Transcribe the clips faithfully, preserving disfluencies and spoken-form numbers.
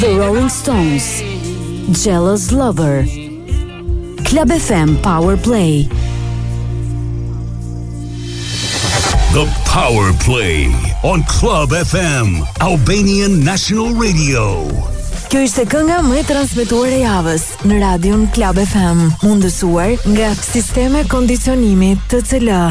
The Rolling Stones, Jealous Lover, Club F M Power Play. The Power Play on Club F M, Albanian National Radio. Kjo ishte kënga më e transmetuar e javës në radion Club F M, mundësuar nga Sisteme Kondicionimi T C L.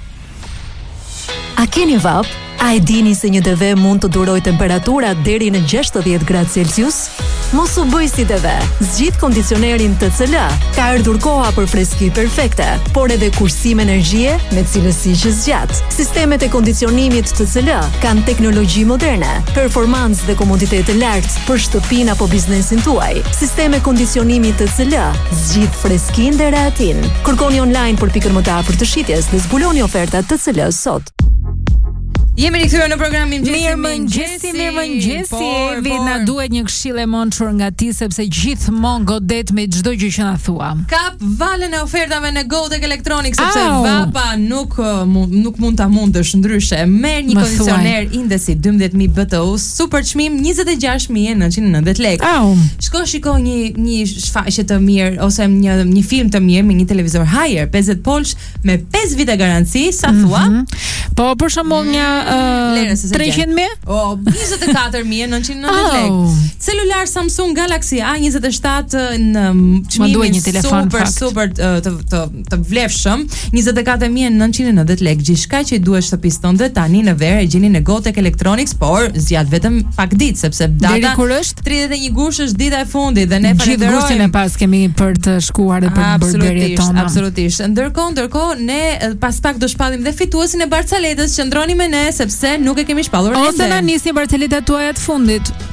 A keni vap? A e dini se një T V mund të durojë temperatura deri në gjashtëdhjetë gradë Celsius? Mos u bëj si T V. Zgjidh kondicionerin T C L. Ka ardhur koha për freski perfekte, por edhe kursim energjie me cilësi që zgjat. Sistemet e kondicionimit T C L kanë teknologji moderne, performancë dhe komoditet të lartë për shtëpinë apo biznesin tuaj. Sisteme kondicionimi T C L zgjidh freskinë dhe rehatin. Kërkoni online për pikën më të afërt të shitjes dhe zbuloni ofertat T C L sot. Jemi rikthyer në programin Mirë mëngjesi, mirë mëngjesi. Evi, na duhet një këshill e monçur nga ti sepse gjithmonë godet me çdo gjë që na thua. Kap valën e ofertave në Goldek Electronics sepse vapa nuk nuk mund ta mundësh ndryshe. Merr një kondicioner Indesit dymbëdhjetë mijë B T U, super çmim njëzet e gjashtë mijë e nëntëqind e nëntëdhjetë lekë. Au. Shko shiko një një shfaqje të mirë ose një një film të mirë me një televizor Haier pesëdhjetë polsh me pesë vite garanci, sa thua? Mm-hmm. Po për shembull një Uh, trecëqind mijë? O, njëzet e katër mijë e nëntëqind e nëntëdhjetë lekë. Celular Samsung Galaxy A njëzet e shtatë në çmimin super super të të të, të vlefshëm, njëzet e katër mijë e nëntëqind e nëntëdhjetë lekë. Gjithçka që i duhet shtëpisë tënde tani në verë e gjeni në Goldek Electronics, por zgjat vetëm pak ditë sepse data tridhjetë e një gusht është dita e fundit dhe ne falenderojmë. Gjithë gustin e pas kemi për të shkuar dhe për të bërë bërjet tona. Absolutisht. Ndërkohë, ndërkohë ne pas pak do shpallim dhe fituesin e Barcaletës, qëndroni me ne sepse nuk e kemi shpallur ende. Ose na nisni Barceletat tuaja të fundit.